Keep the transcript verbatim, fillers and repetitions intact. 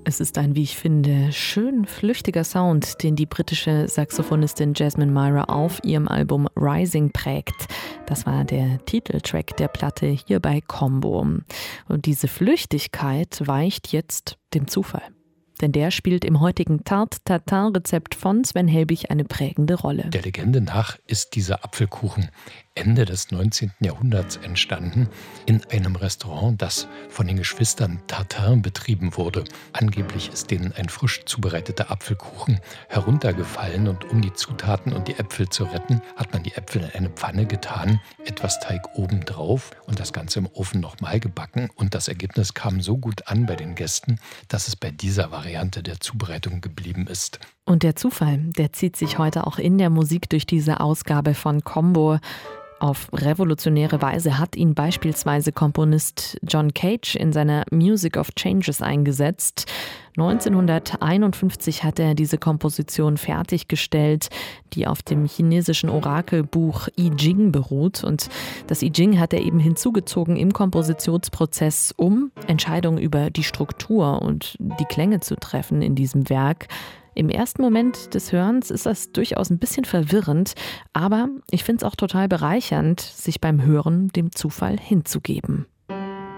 Es ist ein, wie ich finde, schön flüchtiger Sound, den die britische Saxophonistin Jasmine Myra auf ihrem Album Rising prägt. Das war der Titeltrack der Platte hier bei Combo. Und diese Flüchtigkeit weicht jetzt dem Zufall. Denn der spielt im heutigen Tarte-Tatin-Rezept von Sven Helbig eine prägende Rolle. Der Legende nach ist dieser Apfelkuchen Ende des neunzehnten Jahrhunderts entstanden in einem Restaurant, das von den Geschwistern Tatin betrieben wurde. Angeblich ist denen ein frisch zubereiteter Apfelkuchen heruntergefallen und um die Zutaten und die Äpfel zu retten, hat man die Äpfel in eine Pfanne getan, etwas Teig obendrauf und das Ganze im Ofen nochmal gebacken. Und das Ergebnis kam so gut an bei den Gästen, dass es bei dieser Variante der Zubereitung geblieben ist. Und der Zufall, der zieht sich heute auch in der Musik durch diese Ausgabe von Combo. Auf revolutionäre Weise hat ihn beispielsweise Komponist John Cage in seiner Music of Changes eingesetzt. neunzehnhunderteinundfünfzig hat er diese Komposition fertiggestellt, die auf dem chinesischen Orakelbuch I Ching beruht. Und das I Ching hat er eben hinzugezogen im Kompositionsprozess, um Entscheidungen über die Struktur und die Klänge zu treffen in diesem Werk. Im ersten Moment des Hörens ist das durchaus ein bisschen verwirrend, aber ich finde es auch total bereichernd, sich beim Hören dem Zufall hinzugeben.